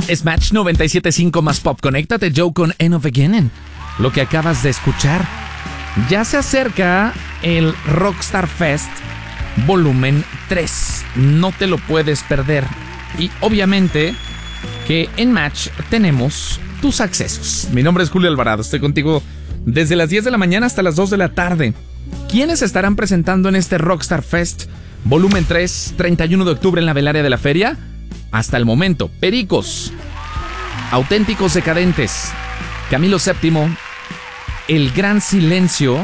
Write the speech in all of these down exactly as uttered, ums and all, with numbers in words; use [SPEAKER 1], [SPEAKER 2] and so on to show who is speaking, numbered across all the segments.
[SPEAKER 1] Es Match noventa y siete punto cinco más Pop. Conéctate, Joe, con End of Beginning. Lo que acabas de escuchar. Ya se acerca el Rockstar Fest Volumen tres. No te lo puedes perder. Y obviamente que en Match tenemos tus accesos. Mi nombre es Julio Alvarado. Estoy contigo desde las diez de la mañana hasta las dos de la tarde. ¿Quiénes estarán presentando en este Rockstar Fest Volumen tres, treinta y uno de octubre en la Velaria de la Feria? Hasta el momento, Pericos, Auténticos Decadentes, Camilo séptimo, El Gran Silencio,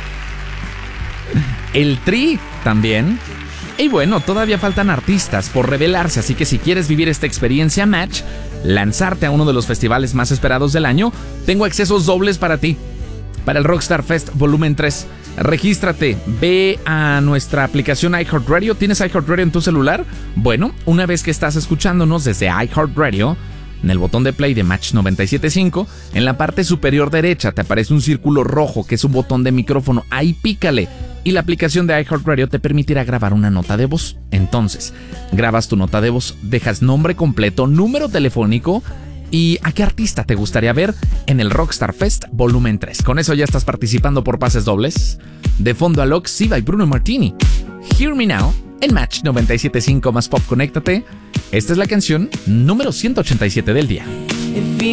[SPEAKER 1] El Tri también. Y bueno, todavía faltan artistas por revelarse, así que si quieres vivir esta experiencia Match, lanzarte a uno de los festivales más esperados del año, tengo accesos dobles para ti. Para el Rockstar Fest Volumen tres, regístrate, ve a nuestra aplicación iHeartRadio. ¿Tienes iHeartRadio en tu celular? Bueno, una vez que estás escuchándonos desde iHeartRadio, en el botón de play de Match noventa y siete punto cinco, en la parte superior derecha te aparece un círculo rojo que es un botón de micrófono. Ahí pícale y la aplicación de iHeartRadio te permitirá grabar una nota de voz. Entonces, grabas tu nota de voz, dejas nombre completo, número telefónico y a qué artista te gustaría ver en el Rockstar Fest Volumen tres. Con eso ya estás participando por pases dobles. De fondo a Lox, Siva y Bruno Martini. Hear Me Now en Match noventa y siete punto cinco más Pop. Conéctate. Esta es la canción número ciento ochenta y siete del día.